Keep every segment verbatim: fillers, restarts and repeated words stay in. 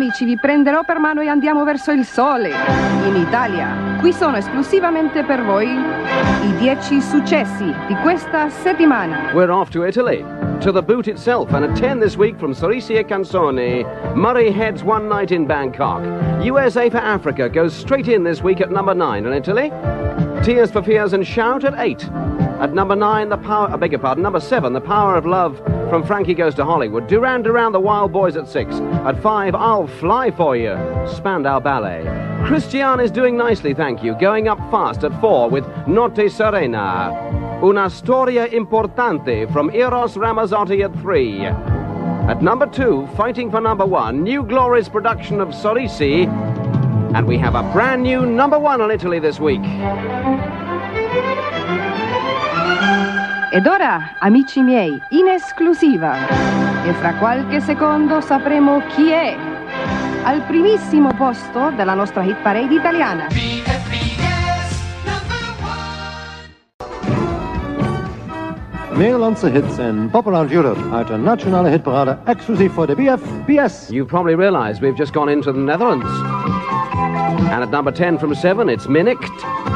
amici, vi prenderò per mano e andiamo verso il sole, in Italia. Qui sono esclusivamente per voi i dieci successi di questa settimana. We're off to Italy, to the boot itself, and at ten this week from Sorrisi e Canzoni, Murray Head's One Night in Bangkok. U S A for Africa goes straight in this week at number nine, and Italy, Tears for Fears and Shout at eight. At number nine, the power, I beg your pardon, number seven, The Power of Love from Frankie Goes to Hollywood. Duran Duran, The Wild Boys at six. At five, I'll Fly For You, Spandau Ballet. Christian is doing nicely, thank you, going up fast at four with Notte Serena. Una Storia Importante from Eros Ramazzotti at three. At number two, fighting for number one, New Glory's production of Sorrisi. And we have a brand new number one on Italy this week. Ed ora, amici miei, in esclusiva, e fra qualche secondo sapremo chi è al primissimo posto della nostra hit parade italiana. Nederlandse hits in Pop Around Europe uit de nationale hitparade exclusief voor de B F B S. You probably realize we've just gone into the Netherlands. And at number ten from seven, it's Minnicht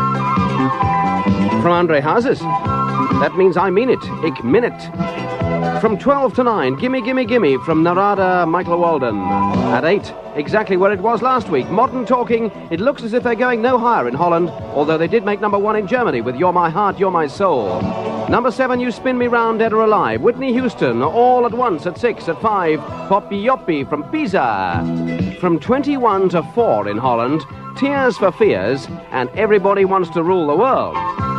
from Andre Hazes. That means I mean it. Ik min it. From twelve to nine, Gimme Gimme Gimme from Narada Michael Walden. At eight, exactly where it was last week. Modern Talking, it looks as if they're going no higher in Holland, although they did make number one in Germany with You're My Heart, You're My Soul. Number seven, You Spin Me Round, Dead or Alive. Whitney Houston, All at Once at six. At five, Poppy Yoppy from Pisa. From twenty-one to four in Holland, Tears for Fears and Everybody Wants to Rule the World.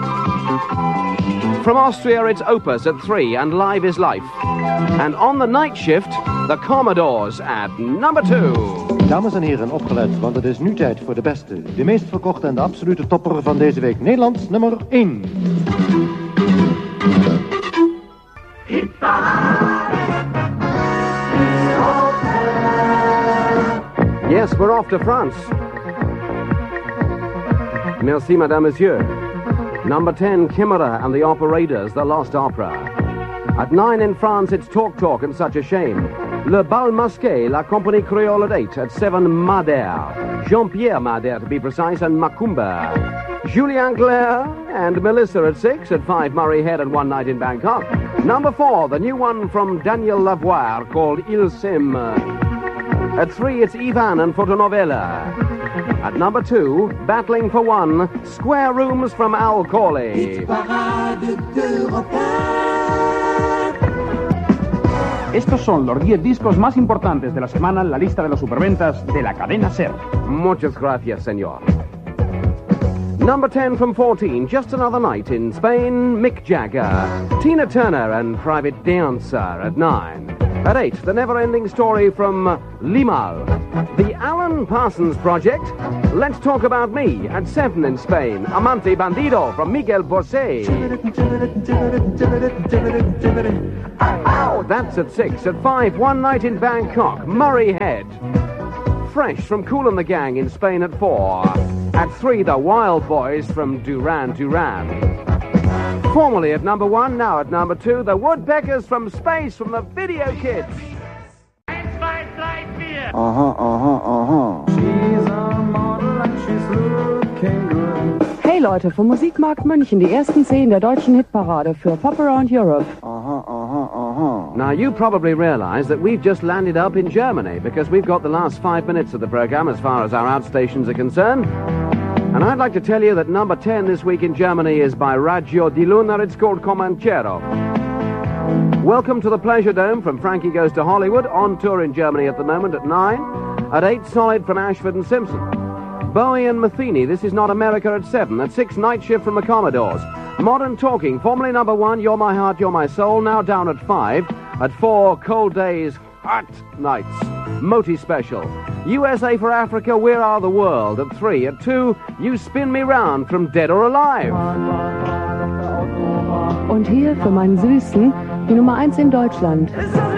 From Austria, it's Opus at three and Live is Life. And on the night shift, the Commodores at number two. Dames en heren, opgelet, want het is nu tijd voor de beste, de meest verkochte en de absolute topper van deze week. Nederland nummer één. Yes, we're off to France. Merci, Madame, Monsieur. Number ten, Chimera and the Operators, The Lost Opera. At nine in France, it's Talk Talk and Such a Shame. Le Bal Masqué, La Compagnie Creole at eight. At seven, Madère. Jean-Pierre Madère, to be precise, and Macumba. Julien Clerc and Melissa at six. At five, Murray Head and One Night in Bangkok. Number four, the new one from Daniel Lavoie called Il Sim. At three, it's Ivan and Fotonovela. At number two, battling for one, Square Rooms from Al Corley. Estos son los diez discos más importantes de la semana en la lista de las superventas de la cadena SER. Muchas gracias, señor. Number ten from fourteen, Just Another Night in Spain, Mick Jagger. Tina Turner and Private Dancer at nine. At eight, The Never-Ending Story from Limal. The Alan Parsons Project, Let's Talk About Me. At seven in Spain, Amante Bandido from Miguel Bosé. That's at six. At five, One Night in Bangkok, Murray Head. Fresh from Kool and the Gang in Spain at four. At three, The Wild Boys from Duran Duran. Formerly at number one, now at number two, The Woodpeckers from Space from the Video Kids. Aha, aha, aha. Hey Leute, vom Musikmarkt München, die ersten zehn der deutschen Hitparade für Pop Around Europe. Aha, aha, aha. Now you probably realize that we've just landed up in Germany because we've got the last five minutes of the program as far as our outstations are concerned. And I'd like to tell you that number ten this week in Germany is by Raggio di Luna. It's called Comanchero. Welcome to the Pleasure Dome from Frankie Goes to Hollywood, on tour in Germany at the moment at nine. At eight, Solid from Ashford and Simpson. Bowie and Matheny, This Is Not America at seven. At six, Night Shift from the Commodores. Modern Talking, formerly number one, You're My Heart, You're My Soul, now down at five. At four, Cold Days, Hot Nights. Moti Special. U S A for Africa, We Are the World. At three. At two, You Spin Me Round from Dead or Alive. Und hier für meinen Süßen, die Nummer eins in Deutschland.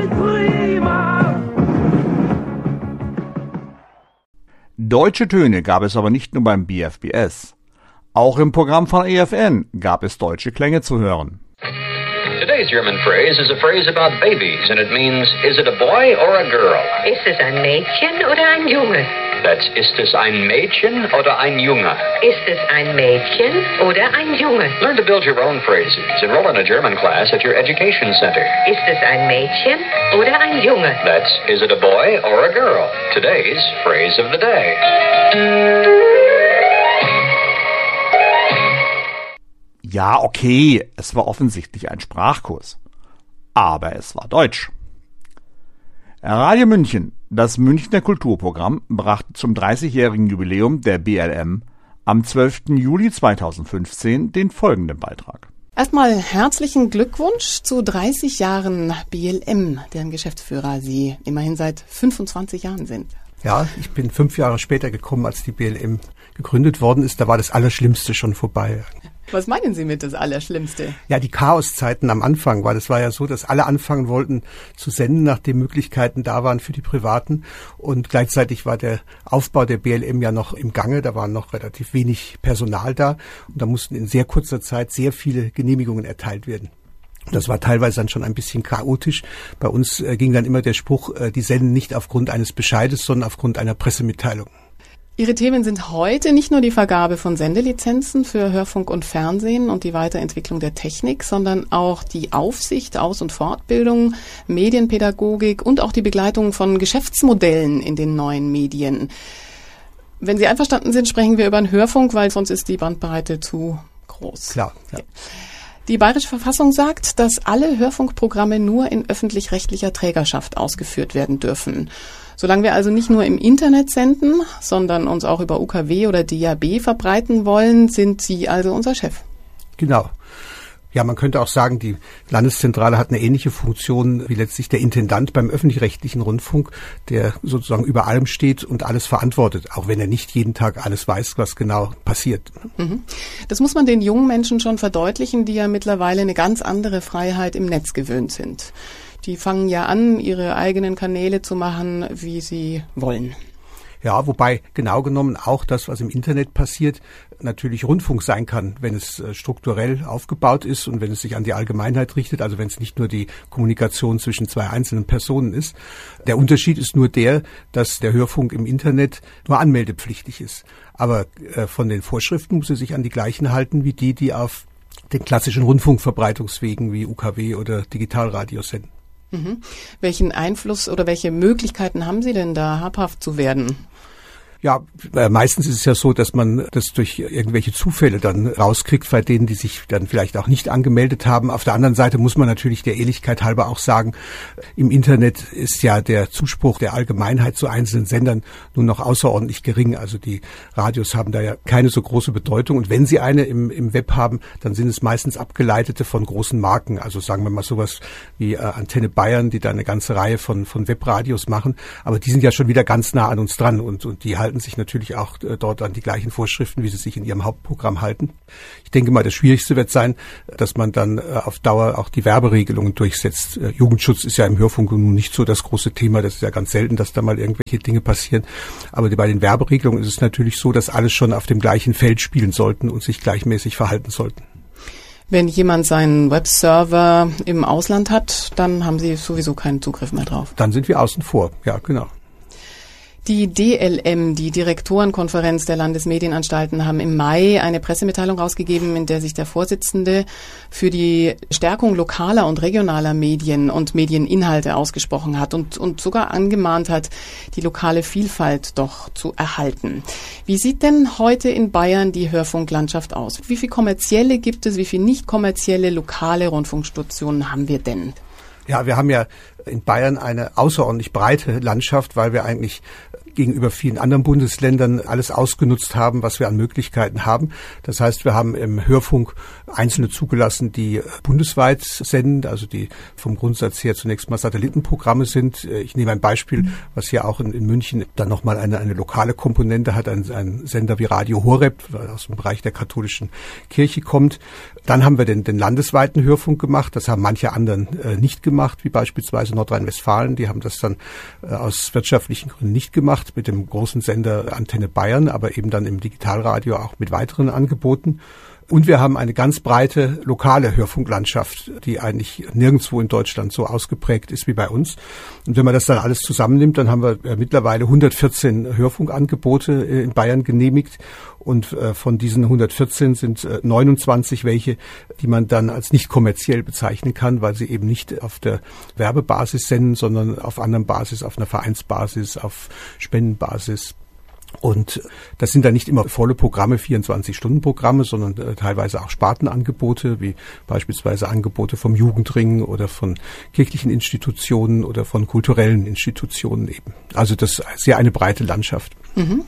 Deutsche Töne gab es aber nicht nur beim B F B S. Auch im Programm von E F N gab es deutsche Klänge zu hören. Today's German phrase is a phrase about babies, and it means, is it a boy or a girl? Ist es ein Mädchen oder ein Junge? That's, ist es ein Mädchen oder ein Junge? Ist es ein Mädchen oder ein Junge? Learn to build your own phrases. Enroll in a German class at your education center. Ist es ein Mädchen oder ein Junge? That's, is it a boy or a girl? Today's phrase of the day. Ja, okay, es war offensichtlich ein Sprachkurs. Aber es war Deutsch. Radio München, das Münchner Kulturprogramm, brachte zum dreißigjährigen Jubiläum der B L M am zwölften Juli zweitausendfünfzehn den folgenden Beitrag. Erstmal herzlichen Glückwunsch zu dreißig Jahren B L M, deren Geschäftsführer Sie immerhin seit fünfundzwanzig Jahren sind. Ja, ich bin fünf Jahre später gekommen, als die B L M gegründet worden ist. Da war das Allerschlimmste schon vorbei. Was meinen Sie mit das Allerschlimmste? Ja, die Chaoszeiten am Anfang war. Das war ja so, dass alle anfangen wollten zu senden, nachdem Möglichkeiten da waren für die Privaten. Und gleichzeitig war der Aufbau der B L M ja noch im Gange. Da war noch relativ wenig Personal da. Und da mussten in sehr kurzer Zeit sehr viele Genehmigungen erteilt werden. Das war teilweise dann schon ein bisschen chaotisch. Bei uns äh, ging dann immer der Spruch, äh, die senden nicht aufgrund eines Bescheides, sondern aufgrund einer Pressemitteilung. Ihre Themen sind heute nicht nur die Vergabe von Sendelizenzen für Hörfunk und Fernsehen und die Weiterentwicklung der Technik, sondern auch die Aufsicht, Aus- und Fortbildung, Medienpädagogik und auch die Begleitung von Geschäftsmodellen in den neuen Medien. Wenn Sie einverstanden sind, sprechen wir über den Hörfunk, weil sonst ist die Bandbreite zu groß. Klar, ja. Die Bayerische Verfassung sagt, dass alle Hörfunkprogramme nur in öffentlich-rechtlicher Trägerschaft ausgeführt werden dürfen. Solange wir also nicht nur im Internet senden, sondern uns auch über U K W oder D A B verbreiten wollen, sind Sie also unser Chef. Genau. Ja, man könnte auch sagen, die Landeszentrale hat eine ähnliche Funktion wie letztlich der Intendant beim öffentlich-rechtlichen Rundfunk, der sozusagen über allem steht und alles verantwortet, auch wenn er nicht jeden Tag alles weiß, was genau passiert. Das muss man den jungen Menschen schon verdeutlichen, die ja mittlerweile eine ganz andere Freiheit im Netz gewöhnt sind. Die fangen ja an, ihre eigenen Kanäle zu machen, wie sie wollen. Ja, wobei genau genommen auch das, was im Internet passiert, natürlich Rundfunk sein kann, wenn es äh, strukturell aufgebaut ist und wenn es sich an die Allgemeinheit richtet, also wenn es nicht nur die Kommunikation zwischen zwei einzelnen Personen ist. Der Unterschied ist nur der, dass der Hörfunk im Internet nur anmeldepflichtig ist. Aber äh, von den Vorschriften muss er sich an die gleichen halten wie die, die auf den klassischen Rundfunkverbreitungswegen wie U K W oder Digitalradio senden. Mhm. Welchen Einfluss oder welche Möglichkeiten haben Sie denn da, habhaft zu werden? Ja, äh, meistens ist es ja so, dass man das durch irgendwelche Zufälle dann rauskriegt, bei denen, die sich dann vielleicht auch nicht angemeldet haben. Auf der anderen Seite muss man natürlich der Ehrlichkeit halber auch sagen, im Internet ist ja der Zuspruch der Allgemeinheit zu einzelnen Sendern nun noch außerordentlich gering. Also die Radios haben da ja keine so große Bedeutung. Und wenn sie eine im, im Web haben, dann sind es meistens abgeleitete von großen Marken. Also sagen wir mal sowas wie äh, Antenne Bayern, die da eine ganze Reihe von, von Webradios machen. Aber die sind ja schon wieder ganz nah an uns dran und, und die halten sich natürlich auch äh, dort an die gleichen Vorschriften, wie sie sich in ihrem Hauptprogramm halten. Ich denke mal, das Schwierigste wird sein, dass man dann äh, auf Dauer auch die Werberegelungen durchsetzt. Äh, Jugendschutz ist ja im Hörfunk nun nicht so das große Thema. Das ist ja ganz selten, dass da mal irgendwelche Dinge passieren. Aber die, bei den Werberegelungen ist es natürlich so, dass alles schon auf dem gleichen Feld spielen sollten und sich gleichmäßig verhalten sollten. Wenn jemand seinen Webserver im Ausland hat, dann haben Sie sowieso keinen Zugriff mehr drauf. Dann sind wir außen vor, ja, genau. Die D L M, die Direktorenkonferenz der Landesmedienanstalten, haben im Mai eine Pressemitteilung rausgegeben, in der sich der Vorsitzende für die Stärkung lokaler und regionaler Medien und Medieninhalte ausgesprochen hat und, und sogar angemahnt hat, die lokale Vielfalt doch zu erhalten. Wie sieht denn heute in Bayern die Hörfunklandschaft aus? Wie viel kommerzielle gibt es, wie viel nicht kommerzielle lokale Rundfunkstationen haben wir denn? Ja, wir haben ja in Bayern eine außerordentlich breite Landschaft, weil wir eigentlich gegenüber vielen anderen Bundesländern alles ausgenutzt haben, was wir an Möglichkeiten haben. Das heißt, wir haben im Hörfunk Einzelne zugelassen, die bundesweit senden, also die vom Grundsatz her zunächst mal Satellitenprogramme sind. Ich nehme ein Beispiel, was hier auch in, in München dann nochmal eine, eine lokale Komponente hat, ein, ein Sender wie Radio Horeb, der aus dem Bereich der katholischen Kirche kommt. Dann haben wir den, den landesweiten Hörfunk gemacht. Das haben manche anderen äh, nicht gemacht, wie beispielsweise Nordrhein-Westfalen. Die haben das dann äh, aus wirtschaftlichen Gründen nicht gemacht, mit dem großen Sender Antenne Bayern, aber eben dann im Digitalradio auch mit weiteren Angeboten. Und wir haben eine ganz breite lokale Hörfunklandschaft, die eigentlich nirgendwo in Deutschland so ausgeprägt ist wie bei uns. Und wenn man das dann alles zusammennimmt, dann haben wir mittlerweile hundertvierzehn Hörfunkangebote in Bayern genehmigt. Und von diesen hundertvierzehn sind neunundzwanzig welche, die man dann als nicht kommerziell bezeichnen kann, weil sie eben nicht auf der Werbebasis senden, sondern auf anderem Basis, auf einer Vereinsbasis, auf Spendenbasis. Und das sind dann nicht immer volle Programme, vierundzwanzig-Stunden-Programme, sondern äh, teilweise auch Spartenangebote, wie beispielsweise Angebote vom Jugendring oder von kirchlichen Institutionen oder von kulturellen Institutionen eben. Also das ist sehr eine breite Landschaft. Mhm.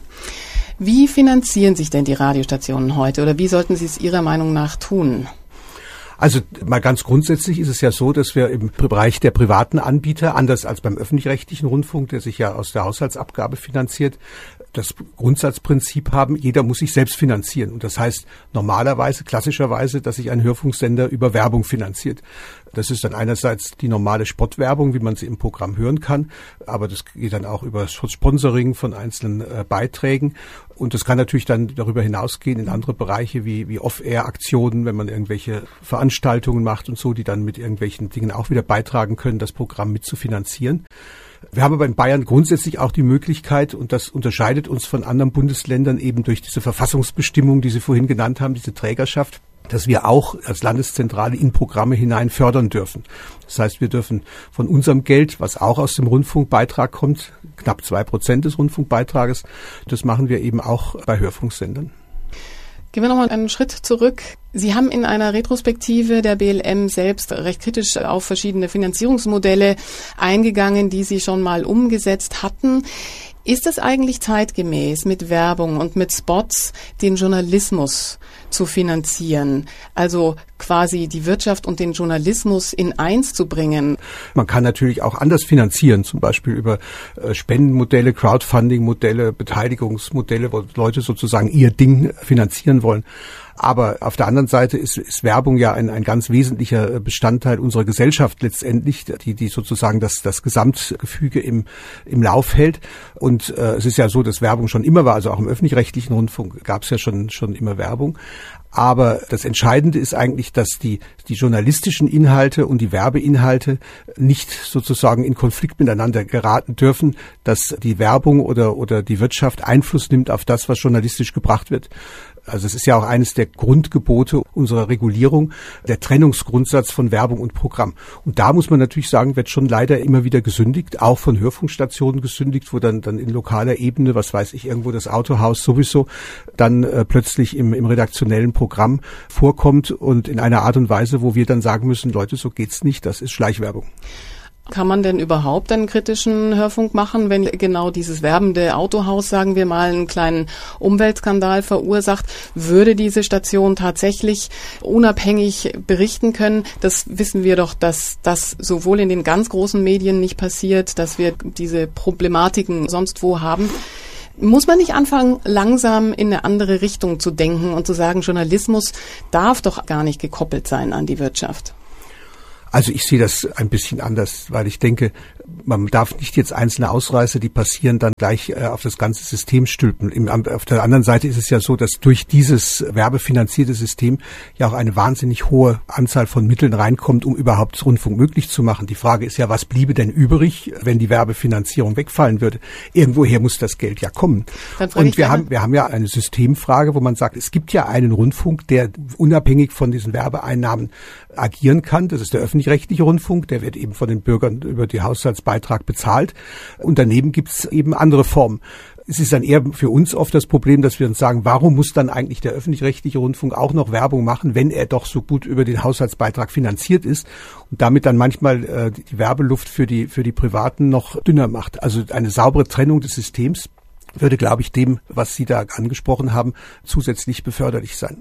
Wie finanzieren sich denn die Radiostationen heute oder wie sollten sie es Ihrer Meinung nach tun? Also mal ganz grundsätzlich ist es ja so, dass wir im Bereich der privaten Anbieter, anders als beim öffentlich-rechtlichen Rundfunk, der sich ja aus der Haushaltsabgabe finanziert, das Grundsatzprinzip haben, jeder muss sich selbst finanzieren. Und das heißt normalerweise, klassischerweise, dass sich ein Hörfunksender über Werbung finanziert. Das ist dann einerseits die normale Spottwerbung, wie man sie im Programm hören kann, aber das geht dann auch über Sponsoring von einzelnen äh, Beiträgen. Und das kann natürlich dann darüber hinausgehen in andere Bereiche wie, wie Off-Air-Aktionen, wenn man irgendwelche Veranstaltungen macht und so, die dann mit irgendwelchen Dingen auch wieder beitragen können, das Programm mitzufinanzieren. Wir haben aber in Bayern grundsätzlich auch die Möglichkeit, und das unterscheidet uns von anderen Bundesländern eben durch diese Verfassungsbestimmung, die Sie vorhin genannt haben, diese Trägerschaft, dass wir auch als Landeszentrale in Programme hinein fördern dürfen. Das heißt, wir dürfen von unserem Geld, was auch aus dem Rundfunkbeitrag kommt, knapp zwei Prozent des Rundfunkbeitrages, das machen wir eben auch bei Hörfunksendern. Gehen wir nochmal einen Schritt zurück. Sie haben in einer Retrospektive der B L M selbst recht kritisch auf verschiedene Finanzierungsmodelle eingegangen, die Sie schon mal umgesetzt hatten. Ist es eigentlich zeitgemäß, mit Werbung und mit Spots den Journalismus zu finanzieren? Also quasi die Wirtschaft und den Journalismus in eins zu bringen? Man kann natürlich auch anders finanzieren, zum Beispiel über äh, Spendenmodelle, Crowdfunding-Modelle, Beteiligungsmodelle, wo Leute sozusagen ihr Ding finanzieren wollen. Aber auf der anderen Seite ist, ist Werbung ja ein, ein ganz wesentlicher Bestandteil unserer Gesellschaft letztendlich, die, die sozusagen das, das Gesamtgefüge im, im Lauf hält. Und äh, es ist ja so, dass Werbung schon immer war, also auch im öffentlich-rechtlichen Rundfunk gab es ja schon, schon immer Werbung. Aber das Entscheidende ist eigentlich, dass die, die journalistischen Inhalte und die Werbeinhalte nicht sozusagen in Konflikt miteinander geraten dürfen, dass die Werbung oder, oder die Wirtschaft Einfluss nimmt auf das, was journalistisch gebracht wird. Also es ist ja auch eines der Grundgebote unserer Regulierung, der Trennungsgrundsatz von Werbung und Programm. Und da muss man natürlich sagen, wird schon leider immer wieder gesündigt, auch von Hörfunkstationen gesündigt, wo dann dann in lokaler Ebene, was weiß ich, irgendwo das Autohaus sowieso dann äh, plötzlich im, im redaktionellen Programm vorkommt und in einer Art und Weise, wo wir dann sagen müssen, Leute, so geht's nicht, das ist Schleichwerbung. Kann man denn überhaupt einen kritischen Hörfunk machen, wenn genau dieses werbende Autohaus, sagen wir mal, einen kleinen Umweltskandal verursacht? Würde diese Station tatsächlich unabhängig berichten können? Das wissen wir doch, dass das sowohl in den ganz großen Medien nicht passiert, dass wir diese Problematiken sonst wo haben. Muss man nicht anfangen, langsam in eine andere Richtung zu denken und zu sagen, Journalismus darf doch gar nicht gekoppelt sein an die Wirtschaft? Also ich sehe das ein bisschen anders, weil ich denke, man darf nicht jetzt einzelne Ausreißer, die passieren, dann gleich äh, auf das ganze System stülpen. Im, auf der anderen Seite ist es ja so, dass durch dieses werbefinanzierte System ja auch eine wahnsinnig hohe Anzahl von Mitteln reinkommt, um überhaupt Rundfunk möglich zu machen. Die Frage ist ja, was bliebe denn übrig, wenn die Werbefinanzierung wegfallen würde? Irgendwoher muss das Geld ja kommen. Und wir haben, wir haben ja eine Systemfrage, wo man sagt, es gibt ja einen Rundfunk, der unabhängig von diesen Werbeeinnahmen agieren kann. Das ist der öffentlich-rechtliche Rundfunk, der wird eben von den Bürgern über die Haushaltsbeitrag bezahlt. Und daneben gibt's eben andere Formen. Es ist dann eher für uns oft das Problem, dass wir uns sagen, warum muss dann eigentlich der öffentlich-rechtliche Rundfunk auch noch Werbung machen, wenn er doch so gut über den Haushaltsbeitrag finanziert ist und damit dann manchmal äh, die Werbeluft für die, für die Privaten noch dünner macht. Also eine saubere Trennung des Systems würde, glaube ich, dem, was Sie da angesprochen haben, zusätzlich beförderlich sein.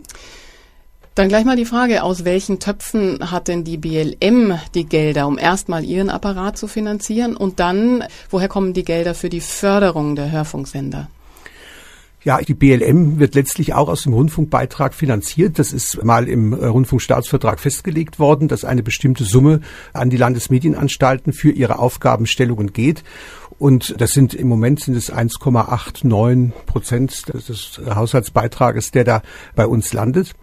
Dann gleich mal die Frage, aus welchen Töpfen hat denn die B L M die Gelder, um erstmal ihren Apparat zu finanzieren und dann, woher kommen die Gelder für die Förderung der Hörfunksender? Ja, die B L M wird letztlich auch aus dem Rundfunkbeitrag finanziert. Das ist mal im Rundfunkstaatsvertrag festgelegt worden, dass eine bestimmte Summe an die Landesmedienanstalten für ihre Aufgabenstellungen geht. Und das sind im Moment sind es eins Komma neunundachtzig Prozent des Haushaltsbeitrages, der da bei uns landet.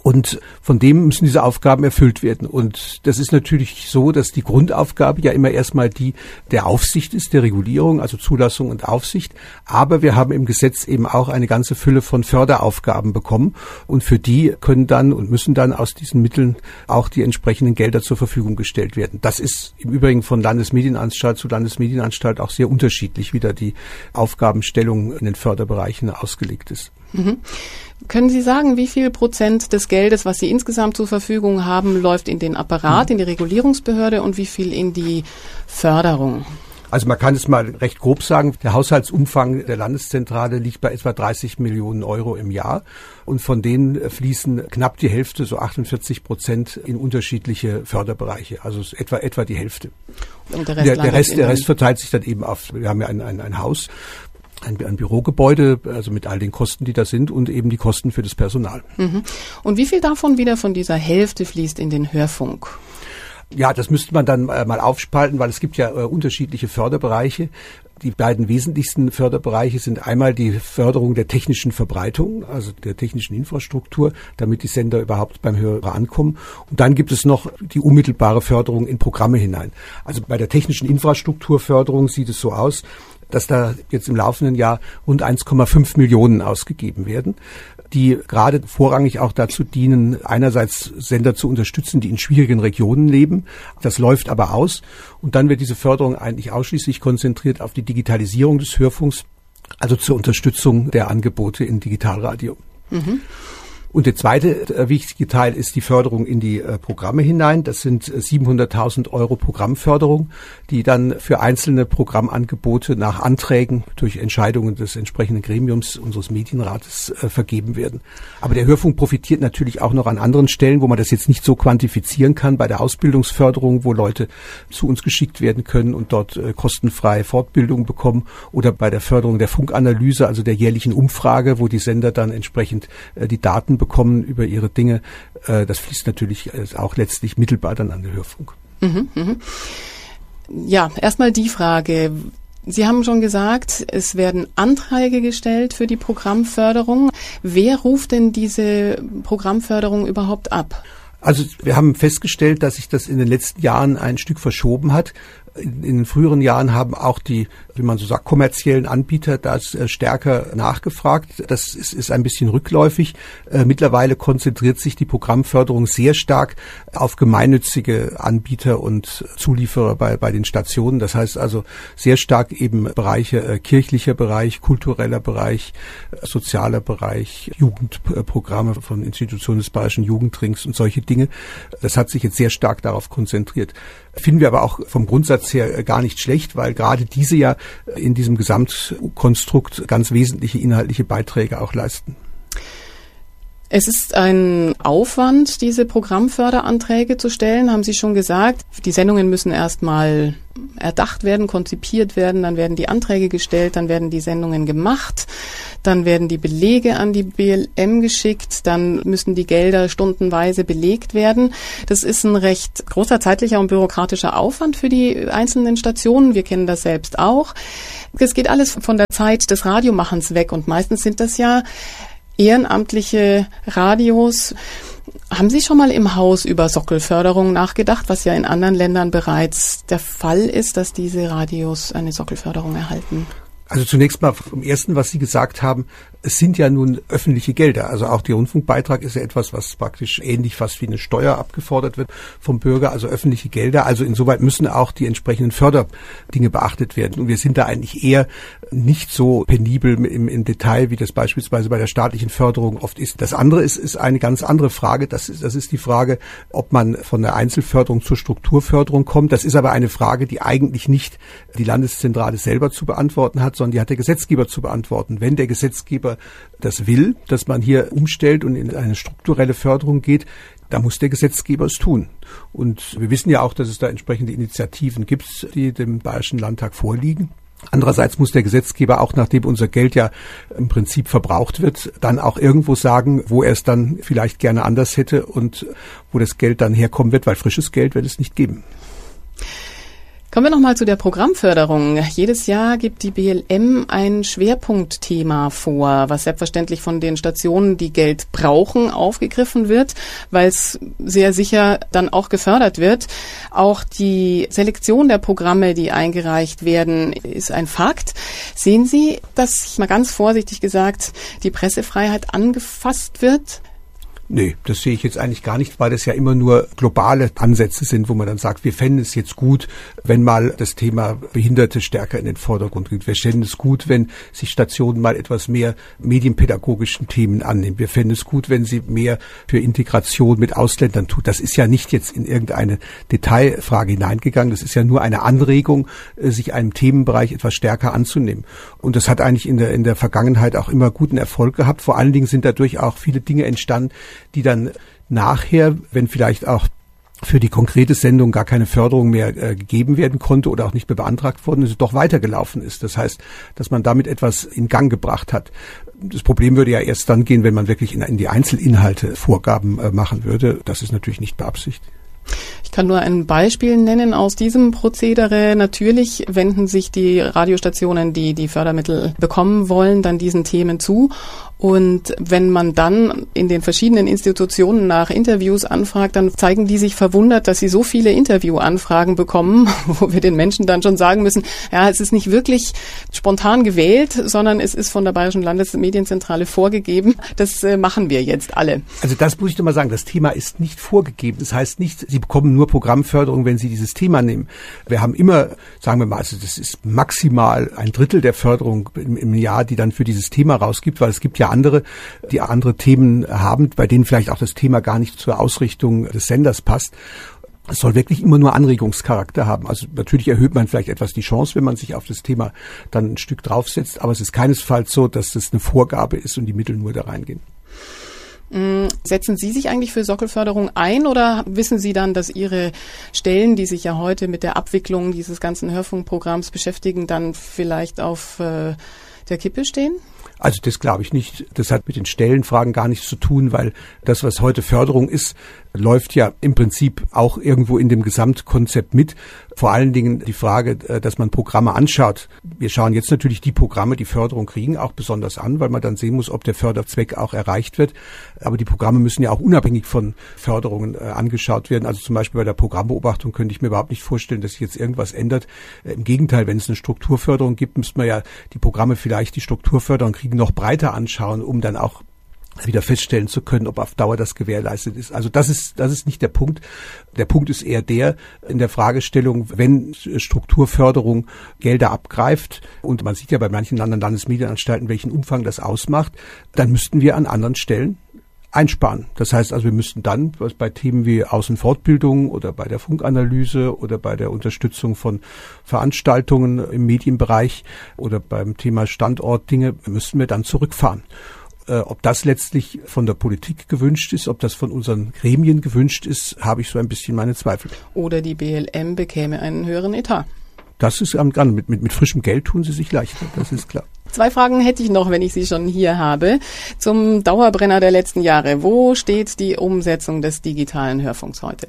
Und von dem müssen diese Aufgaben erfüllt werden. Und das ist natürlich so, dass die Grundaufgabe ja immer erstmal die der Aufsicht ist, der Regulierung, also Zulassung und Aufsicht. Aber wir haben im Gesetz eben auch eine ganze Fülle von Förderaufgaben bekommen. Und für die können dann und müssen dann aus diesen Mitteln auch die entsprechenden Gelder zur Verfügung gestellt werden. Das ist im Übrigen von Landesmedienanstalt zu Landesmedienanstalt auch sehr unterschiedlich, wie da die Aufgabenstellung in den Förderbereichen ausgelegt ist. Mhm. Können Sie sagen, wie viel Prozent des Geldes, was Sie insgesamt zur Verfügung haben, läuft in den Apparat, in die Regulierungsbehörde und wie viel in die Förderung? Also man kann es mal recht grob sagen, der Haushaltsumfang der Landeszentrale liegt bei etwa dreißig Millionen Euro im Jahr und von denen fließen knapp die Hälfte, so achtundvierzig Prozent, in unterschiedliche Förderbereiche, also etwa etwa die Hälfte. Und der Rest, der, der Rest, der Rest verteilt sich dann eben auf, wir haben ja ein, ein, ein Haus, Ein, ein Bürogebäude, also mit all den Kosten, die da sind und eben die Kosten für das Personal. Mhm. Und wie viel davon wieder von dieser Hälfte fließt in den Hörfunk? Ja, das müsste man dann äh, mal aufspalten, weil es gibt ja äh, unterschiedliche Förderbereiche. Die beiden wesentlichsten Förderbereiche sind einmal die Förderung der technischen Verbreitung, also der technischen Infrastruktur, damit die Sender überhaupt beim Hörer ankommen. Und dann gibt es noch die unmittelbare Förderung in Programme hinein. Also bei der technischen Infrastrukturförderung sieht es so aus, dass da jetzt im laufenden Jahr rund eins Komma fünf Millionen ausgegeben werden, die gerade vorrangig auch dazu dienen, einerseits Sender zu unterstützen, die in schwierigen Regionen leben. Das läuft aber aus. Und dann wird diese Förderung eigentlich ausschließlich konzentriert auf die Digitalisierung des Hörfunks, also zur Unterstützung der Angebote in Digitalradio. Mhm. Und der zweite äh, wichtige Teil ist die Förderung in die äh, Programme hinein. Das sind äh, siebenhunderttausend Euro Programmförderung, die dann für einzelne Programmangebote nach Anträgen durch Entscheidungen des entsprechenden Gremiums unseres Medienrates äh, vergeben werden. Aber der Hörfunk profitiert natürlich auch noch an anderen Stellen, wo man das jetzt nicht so quantifizieren kann. Bei der Ausbildungsförderung, wo Leute zu uns geschickt werden können und dort äh, kostenfrei Fortbildung bekommen. Oder bei der Förderung der Funkanalyse, also der jährlichen Umfrage, wo die Sender dann entsprechend äh, die Daten bekommen. bekommen über ihre Dinge. Das fließt natürlich auch letztlich mittelbar dann an den Hörfunk. Mhm, mhm. Ja, erstmal die Frage. Sie haben schon gesagt, es werden Anträge gestellt für die Programmförderung. Wer ruft denn diese Programmförderung überhaupt ab? Also wir haben festgestellt, dass sich das in den letzten Jahren ein Stück verschoben hat. In den früheren Jahren haben auch die, wie man so sagt, kommerziellen Anbieter das äh, stärker nachgefragt. Das ist, ist ein bisschen rückläufig. Äh, mittlerweile konzentriert sich die Programmförderung sehr stark auf gemeinnützige Anbieter und Zulieferer bei, bei den Stationen. Das heißt also sehr stark eben Bereiche, äh, kirchlicher Bereich, kultureller Bereich, äh, sozialer Bereich, Jugendprogramme von Institutionen des Bayerischen Jugendrings und solche Dinge. Das hat sich jetzt sehr stark darauf konzentriert. Finden wir aber auch vom Grundsatz her gar nicht schlecht, weil gerade diese ja in diesem Gesamtkonstrukt ganz wesentliche inhaltliche Beiträge auch leisten. Es ist ein Aufwand, diese Programmförderanträge zu stellen, haben Sie schon gesagt. Die Sendungen müssen erstmal erdacht werden, konzipiert werden, dann werden die Anträge gestellt, dann werden die Sendungen gemacht, dann werden die Belege an die B L M geschickt, dann müssen die Gelder stundenweise belegt werden. Das ist ein recht großer zeitlicher und bürokratischer Aufwand für die einzelnen Stationen. Wir kennen das selbst auch. Das geht alles von der Zeit des Radiomachens weg und meistens sind das ja ehrenamtliche Radios. Haben Sie schon mal im Haus über Sockelförderung nachgedacht, was ja in anderen Ländern bereits der Fall ist, dass diese Radios eine Sockelförderung erhalten? Also zunächst mal vom Ersten, was Sie gesagt haben, es sind ja nun öffentliche Gelder. Also auch der Rundfunkbeitrag ist ja etwas, was praktisch ähnlich fast wie eine Steuer abgefordert wird vom Bürger, also öffentliche Gelder. Also insoweit müssen auch die entsprechenden Förderdinge beachtet werden. Und wir sind da eigentlich eher nicht so penibel im, im Detail, wie das beispielsweise bei der staatlichen Förderung oft ist. Das andere ist, ist eine ganz andere Frage. Das ist, das ist die Frage, ob man von der Einzelförderung zur Strukturförderung kommt. Das ist aber eine Frage, die eigentlich nicht die Landeszentrale selber zu beantworten hat, sondern die hat der Gesetzgeber zu beantworten. Wenn der Gesetzgeber das will, dass man hier umstellt und in eine strukturelle Förderung geht, da muss der Gesetzgeber es tun. Und wir wissen ja auch, dass es da entsprechende Initiativen gibt, die dem Bayerischen Landtag vorliegen. Andererseits muss der Gesetzgeber auch, nachdem unser Geld ja im Prinzip verbraucht wird, dann auch irgendwo sagen, wo er es dann vielleicht gerne anders hätte und wo das Geld dann herkommen wird, weil frisches Geld wird es nicht geben. Kommen wir nochmal zu der Programmförderung. Jedes Jahr gibt die B L M ein Schwerpunktthema vor, was selbstverständlich von den Stationen, die Geld brauchen, aufgegriffen wird, weil es sehr sicher dann auch gefördert wird. Auch die Selektion der Programme, die eingereicht werden, ist ein Fakt. Sehen Sie, dass, mal ganz vorsichtig gesagt, die Pressefreiheit angefasst wird? Nee, das sehe ich jetzt eigentlich gar nicht, weil das ja immer nur globale Ansätze sind, wo man dann sagt, wir fänden es jetzt gut, wenn mal das Thema Behinderte stärker in den Vordergrund geht. Wir fänden es gut, wenn sich Stationen mal etwas mehr medienpädagogischen Themen annehmen. Wir fänden es gut, wenn sie mehr für Integration mit Ausländern tut. Das ist ja nicht jetzt in irgendeine Detailfrage hineingegangen. Das ist ja nur eine Anregung, sich einem Themenbereich etwas stärker anzunehmen. Und das hat eigentlich in der, in der Vergangenheit auch immer guten Erfolg gehabt. Vor allen Dingen sind dadurch auch viele Dinge entstanden, die dann nachher, wenn vielleicht auch für die konkrete Sendung gar keine Förderung mehr äh, gegeben werden konnte oder auch nicht mehr beantragt worden ist, doch weitergelaufen ist. Das heißt, dass man damit etwas in Gang gebracht hat. Das Problem würde ja erst dann gehen, wenn man wirklich in, in die Einzelinhalte Vorgaben äh, machen würde. Das ist natürlich nicht beabsichtigt. Ich kann nur ein Beispiel nennen aus diesem Prozedere. Natürlich wenden sich die Radiostationen, die die Fördermittel bekommen wollen, dann diesen Themen zu. Und wenn man dann in den verschiedenen Institutionen nach Interviews anfragt, dann zeigen die sich verwundert, dass sie so viele Interviewanfragen bekommen, wo wir den Menschen dann schon sagen müssen, ja, es ist nicht wirklich spontan gewählt, sondern es ist von der Bayerischen Landesmedienzentrale vorgegeben. Das äh, machen wir jetzt alle. Also das muss ich doch mal sagen, das Thema ist nicht vorgegeben. Das heißt nicht, Sie bekommen nur Programmförderung, wenn Sie dieses Thema nehmen. Wir haben immer, sagen wir mal, also das ist maximal ein Drittel der Förderung im, im Jahr, die dann für dieses Thema rausgibt, weil es gibt ja andere, die andere Themen haben, bei denen vielleicht auch das Thema gar nicht zur Ausrichtung des Senders passt. Es soll wirklich immer nur Anregungscharakter haben. Also natürlich erhöht man vielleicht etwas die Chance, wenn man sich auf das Thema dann ein Stück draufsetzt, aber es ist keinesfalls so, dass das eine Vorgabe ist und die Mittel nur da reingehen. Setzen Sie sich eigentlich für Sockelförderung ein oder wissen Sie dann, dass Ihre Stellen, die sich ja heute mit der Abwicklung dieses ganzen Hörfunkprogramms beschäftigen, dann vielleicht auf äh, der Kippe stehen? Also das glaube ich nicht. Das hat mit den Stellenfragen gar nichts zu tun, weil das, was heute Förderung ist, läuft ja im Prinzip auch irgendwo in dem Gesamtkonzept mit. Vor allen Dingen die Frage, dass man Programme anschaut. Wir schauen jetzt natürlich die Programme, die Förderung kriegen, auch besonders an, weil man dann sehen muss, ob der Förderzweck auch erreicht wird. Aber die Programme müssen ja auch unabhängig von Förderungen äh, angeschaut werden. Also zum Beispiel bei der Programmbeobachtung könnte ich mir überhaupt nicht vorstellen, dass sich jetzt irgendwas ändert. Äh, Im Gegenteil, wenn es eine Strukturförderung gibt, müsste man ja die Programme vielleicht, die Strukturförderung kriegen, noch breiter anschauen, um dann auch wieder feststellen zu können, ob auf Dauer das gewährleistet ist. Also das ist, das ist nicht der Punkt. Der Punkt ist eher der in der Fragestellung, wenn Strukturförderung Gelder abgreift, und man sieht ja bei manchen anderen Landesmedienanstalten, welchen Umfang das ausmacht, dann müssten wir an anderen Stellen einsparen. Das heißt also, wir müssten dann, was bei Themen wie Außenfortbildung oder bei der Funkanalyse oder bei der Unterstützung von Veranstaltungen im Medienbereich oder beim Thema Standortdinge, müssten wir dann zurückfahren. Ob das letztlich von der Politik gewünscht ist, ob das von unseren Gremien gewünscht ist, habe ich so ein bisschen meine Zweifel. Oder die B L M bekäme einen höheren Etat. Das ist am Gang. Mit, mit, mit frischem Geld tun sie sich leichter, das ist klar. Zwei Fragen hätte ich noch, wenn ich sie schon hier habe. Zum Dauerbrenner der letzten Jahre. Wo steht die Umsetzung des digitalen Hörfunks heute?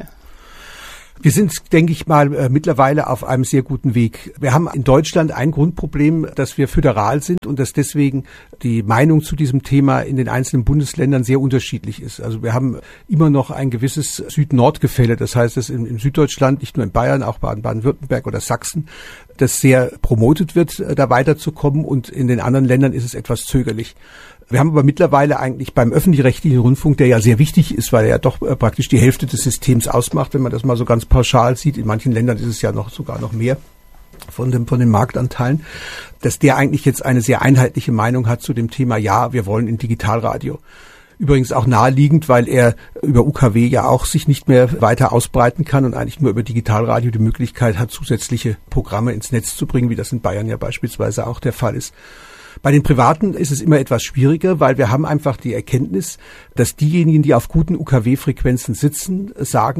Wir sind, denke ich mal, äh, mittlerweile auf einem sehr guten Weg. Wir haben in Deutschland ein Grundproblem, dass wir föderal sind und dass deswegen die Meinung zu diesem Thema in den einzelnen Bundesländern sehr unterschiedlich ist. Also wir haben immer noch ein gewisses Süd-Nord-Gefälle. Das heißt, dass in, in Süddeutschland, nicht nur in Bayern, auch in Baden-Württemberg oder Sachsen, das sehr promotet wird, äh, da weiterzukommen, und in den anderen Ländern ist es etwas zögerlich. Wir haben aber mittlerweile eigentlich beim öffentlich-rechtlichen Rundfunk, der ja sehr wichtig ist, weil er ja doch äh, praktisch die Hälfte des Systems ausmacht, wenn man das mal so ganz pauschal sieht. In manchen Ländern ist es ja noch sogar noch mehr von dem, von den Marktanteilen, dass der eigentlich jetzt eine sehr einheitliche Meinung hat zu dem Thema, ja, wir wollen in Digitalradio. Übrigens auch naheliegend, weil er über U K W ja auch sich nicht mehr weiter ausbreiten kann und eigentlich nur über Digitalradio die Möglichkeit hat, zusätzliche Programme ins Netz zu bringen, wie das in Bayern ja beispielsweise auch der Fall ist. Bei den Privaten ist es immer etwas schwieriger, weil wir haben einfach die Erkenntnis, dass diejenigen, die auf guten U K W-Frequenzen sitzen, sagen,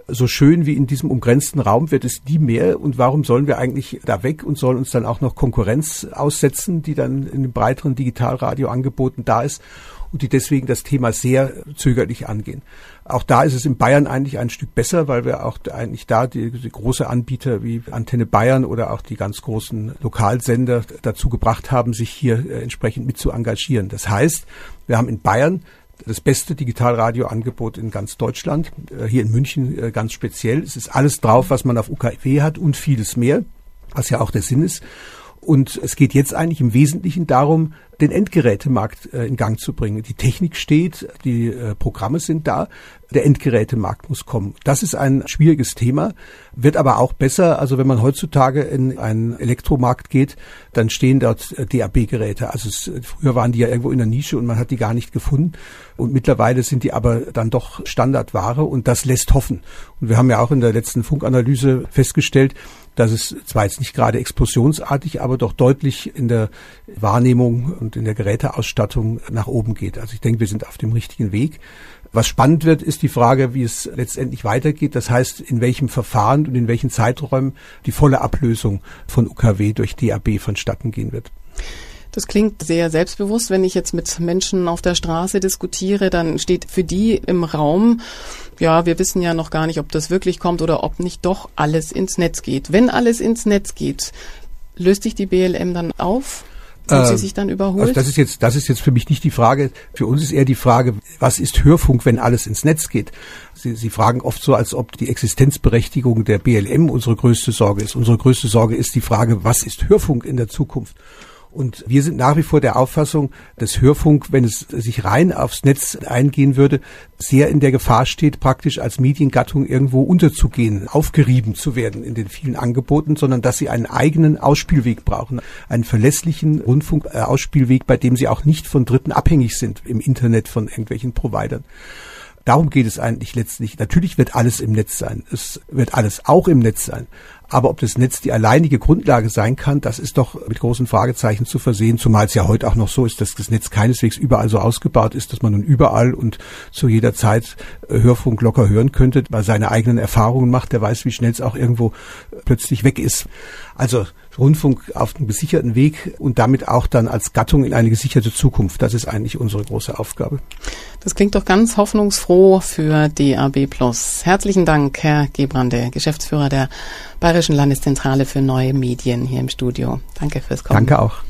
so schön wie in diesem umgrenzten Raum wird es nie mehr. Und warum sollen wir eigentlich da weg und sollen uns dann auch noch Konkurrenz aussetzen, die dann in den breiteren Digitalradioangeboten da ist und die deswegen das Thema sehr zögerlich angehen. Auch da ist es in Bayern eigentlich ein Stück besser, weil wir auch eigentlich da die, die große Anbieter wie Antenne Bayern oder auch die ganz großen Lokalsender dazu gebracht haben, sich hier äh, entsprechend mit zu engagieren. Das heißt, wir haben in Bayern das beste Digitalradioangebot in ganz Deutschland, äh, hier in München äh, ganz speziell. Es ist alles drauf, was man auf U K W hat und vieles mehr, was ja auch der Sinn ist. Und es geht jetzt eigentlich im Wesentlichen darum, den Endgerätemarkt äh, in Gang zu bringen. Die Technik steht, die äh, Programme sind da, der Endgerätemarkt muss kommen. Das ist ein schwieriges Thema, wird aber auch besser. Also wenn man heutzutage in einen Elektromarkt geht, dann stehen dort äh, D A B-Geräte. Also es, früher waren die ja irgendwo in der Nische und man hat die gar nicht gefunden. Und mittlerweile sind die aber dann doch Standardware und das lässt hoffen. Und wir haben ja auch in der letzten Funkanalyse festgestellt, dass es zwar jetzt nicht gerade explosionsartig, aber doch deutlich in der Wahrnehmung und in der Geräteausstattung nach oben geht. Also ich denke, wir sind auf dem richtigen Weg. Was spannend wird, ist die Frage, wie es letztendlich weitergeht. Das heißt, in welchem Verfahren und in welchen Zeiträumen die volle Ablösung von U K W durch D A B vonstatten gehen wird. Das klingt sehr selbstbewusst. Wenn ich jetzt mit Menschen auf der Straße diskutiere, dann steht für die im Raum, ja, wir wissen ja noch gar nicht, ob das wirklich kommt oder ob nicht doch alles ins Netz geht. Wenn alles ins Netz geht, löst sich die B L M dann auf? Sind Sie sich dann überholt? Also das ist jetzt, das ist jetzt für mich nicht die Frage. Für uns ist eher die Frage, was ist Hörfunk, wenn alles ins Netz geht? Sie, Sie fragen oft so, als ob die Existenzberechtigung der B L M unsere größte Sorge ist. Unsere größte Sorge ist die Frage, was ist Hörfunk in der Zukunft? Und wir sind nach wie vor der Auffassung, dass Hörfunk, wenn es sich rein aufs Netz eingehen würde, sehr in der Gefahr steht, praktisch als Mediengattung irgendwo unterzugehen, aufgerieben zu werden in den vielen Angeboten, sondern dass sie einen eigenen Ausspielweg brauchen, einen verlässlichen Rundfunkausspielweg, bei dem sie auch nicht von Dritten abhängig sind im Internet von irgendwelchen Providern. Darum geht es eigentlich letztlich. Natürlich wird alles im Netz sein. Es wird alles auch im Netz sein. Aber ob das Netz die alleinige Grundlage sein kann, das ist doch mit großen Fragezeichen zu versehen, zumal es ja heute auch noch so ist, dass das Netz keineswegs überall so ausgebaut ist, dass man nun überall und zu jeder Zeit Hörfunk locker hören könnte, weil seine eigenen Erfahrungen macht, der weiß, wie schnell es auch irgendwo plötzlich weg ist. Also Rundfunk auf einem gesicherten Weg und damit auch dann als Gattung in eine gesicherte Zukunft. Das ist eigentlich unsere große Aufgabe. Das klingt doch ganz hoffnungsfroh für D A B plus. Herzlichen Dank, Herr Gebrande, Geschäftsführer der Bayerischen Landeszentrale für neue Medien hier im Studio. Danke fürs Kommen. Danke auch.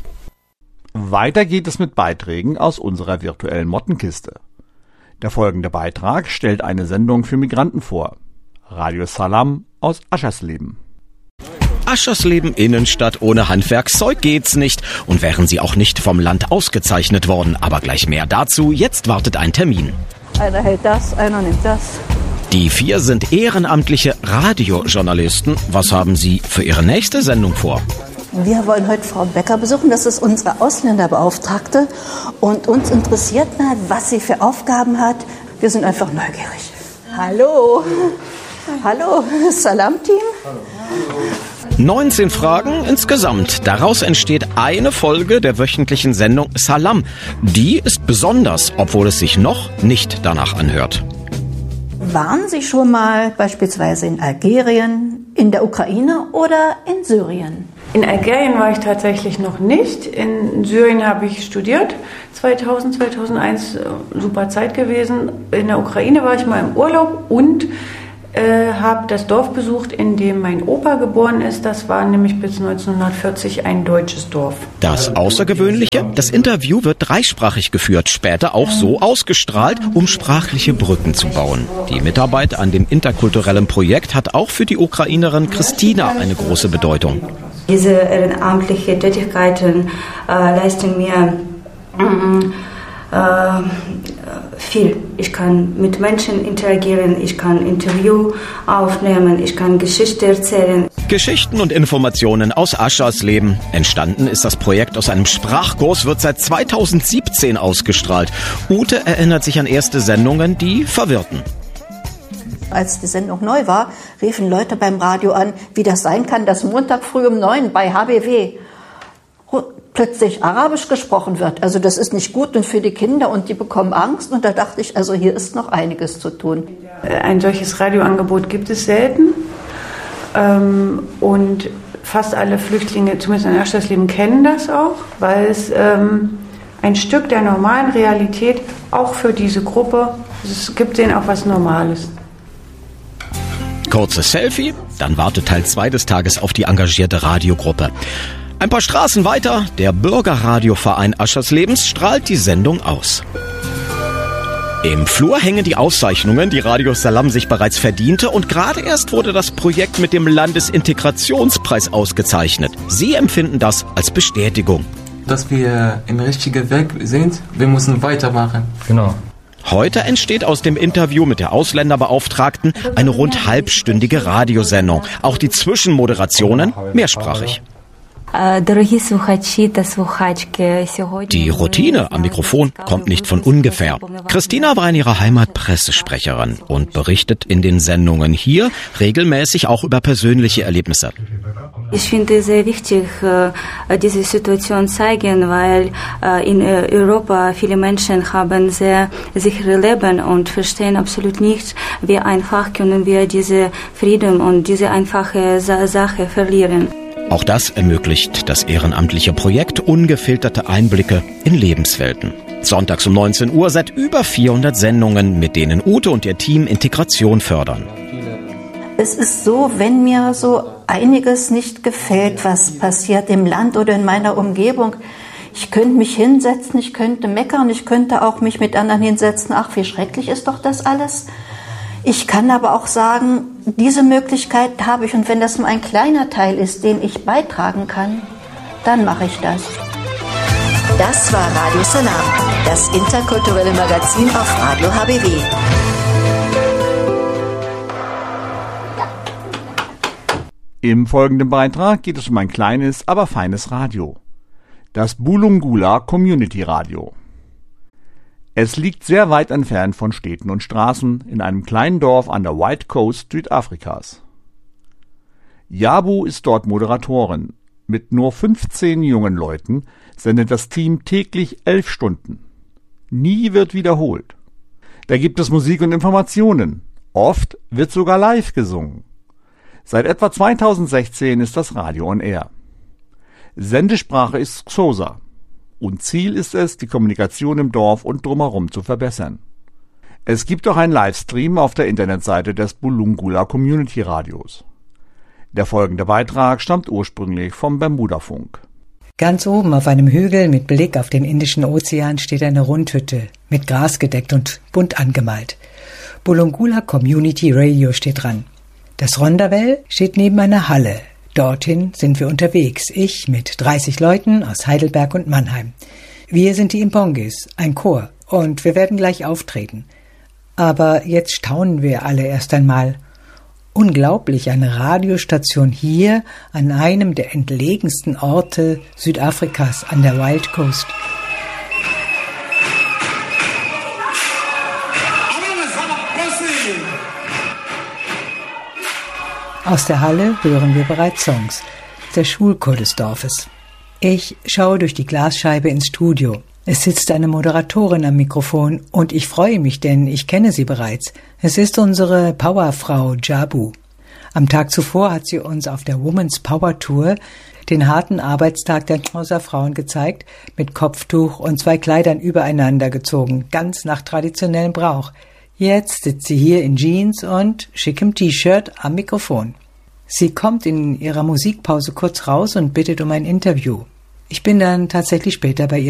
Weiter geht es mit Beiträgen aus unserer virtuellen Mottenkiste. Der folgende Beitrag stellt eine Sendung für Migranten vor. Radio Salam aus Aschersleben. Aschersleben Innenstadt ohne Handwerkszeug geht's nicht und wären sie auch nicht vom Land ausgezeichnet worden. Aber gleich mehr dazu, jetzt wartet ein Termin. Einer hält das, einer nimmt das. Die vier sind ehrenamtliche Radiojournalisten. Was haben Sie für Ihre nächste Sendung vor? Wir wollen heute Frau Becker besuchen, das ist unsere Ausländerbeauftragte. Und uns interessiert mal, was sie für Aufgaben hat. Wir sind einfach neugierig. Hallo. Hallo, Salam-Team. neunzehn Fragen insgesamt. Daraus entsteht eine Folge der wöchentlichen Sendung Salam. Die ist besonders, obwohl es sich noch nicht danach anhört. Waren Sie schon mal beispielsweise in Algerien, in der Ukraine oder in Syrien? In Algerien war ich tatsächlich noch nicht. In Syrien habe ich studiert. zweitausend, zweitausendeins, super Zeit gewesen. In der Ukraine war ich mal im Urlaub und äh, habe das Dorf besucht, in dem mein Opa geboren ist. Das war nämlich bis neunzehnhundertvierzig ein deutsches Dorf. Das Außergewöhnliche, das Interview wird dreisprachig geführt, später auch so ausgestrahlt, um sprachliche Brücken zu bauen. Die Mitarbeit an dem interkulturellen Projekt hat auch für die Ukrainerin Christina eine große Bedeutung. Diese ehrenamtlichen Tätigkeiten äh, leisten mir äh, viel. Ich kann mit Menschen interagieren, ich kann Interview aufnehmen, ich kann Geschichte erzählen. Geschichten und Informationen aus Aschersleben. Entstanden ist das Projekt aus einem Sprachkurs, wird seit zweitausendsiebzehn ausgestrahlt. Ute erinnert sich an erste Sendungen, die verwirrten. Als die Sendung neu war, riefen Leute beim Radio an, wie das sein kann, dass Montag früh um neun bei H B W plötzlich Arabisch gesprochen wird. Also das ist nicht gut und für die Kinder und die bekommen Angst. Und da dachte ich, also hier ist noch einiges zu tun. Ein solches Radioangebot gibt es selten. Ähm, und fast alle Flüchtlinge, zumindest in Aschersleben, kennen das auch, weil es ähm, ein Stück der normalen Realität auch für diese Gruppe, es gibt denen auch was Normales. Kurzes Selfie, dann wartet Teil zwei des Tages auf die engagierte Radiogruppe. Ein paar Straßen weiter, der Bürgerradioverein Ascherslebens strahlt die Sendung aus. Im Flur hängen die Auszeichnungen, die Radio Salam sich bereits verdiente, und gerade erst wurde das Projekt mit dem Landesintegrationspreis ausgezeichnet. Sie empfinden das als Bestätigung. Dass wir im richtigen Weg sind, wir müssen weitermachen. Genau. Heute entsteht aus dem Interview mit der Ausländerbeauftragten eine rund halbstündige Radiosendung. Auch die Zwischenmoderationen mehrsprachig. Die Routine am Mikrofon kommt nicht von ungefähr. Christina war in ihrer Heimat Pressesprecherin und berichtet in den Sendungen hier regelmäßig auch über persönliche Erlebnisse. Ich finde sehr wichtig, diese Situation zeigen, weil in Europa viele Menschen haben sehr sichere Leben und verstehen absolut nicht, wie einfach können wir diese Frieden und diese einfache Sache verlieren. Auch das ermöglicht das ehrenamtliche Projekt ungefilterte Einblicke in Lebenswelten. Sonntags um neunzehn Uhr seit über vierhundert Sendungen, mit denen Ute und ihr Team Integration fördern. Es ist so, wenn mir so einiges nicht gefällt, was passiert im Land oder in meiner Umgebung, ich könnte mich hinsetzen, ich könnte meckern, ich könnte auch mich mit anderen hinsetzen, ach, wie schrecklich ist doch das alles. Ich kann aber auch sagen, diese Möglichkeit habe ich, und wenn das nur ein kleiner Teil ist, den ich beitragen kann, dann mache ich das. Das war Radio Salam, das interkulturelle Magazin auf Radio H B W. Im folgenden Beitrag geht es um ein kleines, aber feines Radio. Das Bulungula Community Radio. Es liegt sehr weit entfernt von Städten und Straßen in einem kleinen Dorf an der White Coast Südafrikas. Jabu ist dort Moderatorin. Mit nur fünfzehn jungen Leuten sendet das Team täglich elf Stunden. Nie wird wiederholt. Da gibt es Musik und Informationen. Oft wird sogar live gesungen. Seit etwa zweitausendsechzehn ist das Radio on Air. Sendesprache ist Xhosa. Und Ziel ist es, die Kommunikation im Dorf und drumherum zu verbessern. Es gibt auch einen Livestream auf der Internetseite des Bulungula Community Radios. Der folgende Beitrag stammt ursprünglich vom Bermudafunk. Ganz oben auf einem Hügel mit Blick auf den Indischen Ozean steht eine Rundhütte, mit Gras gedeckt und bunt angemalt. Bulungula Community Radio steht dran. Das Rondavel steht neben einer Halle. Dorthin sind wir unterwegs, ich mit dreißig Leuten aus Heidelberg und Mannheim. Wir sind die Impongis, ein Chor, und wir werden gleich auftreten. Aber jetzt staunen wir alle erst einmal. Unglaublich, eine Radiostation hier an einem der entlegensten Orte Südafrikas an der Wild Coast. Aus der Halle hören wir bereits Songs, der Schulchor des Dorfes. Ich schaue durch die Glasscheibe ins Studio. Es sitzt eine Moderatorin am Mikrofon und ich freue mich, denn ich kenne sie bereits. Es ist unsere Powerfrau Jabu. Am Tag zuvor hat sie uns auf der Women's Power Tour den harten Arbeitstag der Xhosa Frauen gezeigt, mit Kopftuch und zwei Kleidern übereinander gezogen, ganz nach traditionellem Brauch. Jetzt sitzt sie hier in Jeans und schickem T-Shirt am Mikrofon. Sie kommt in ihrer Musikpause kurz raus und bittet um ein Interview. Ich bin dann tatsächlich später bei ihr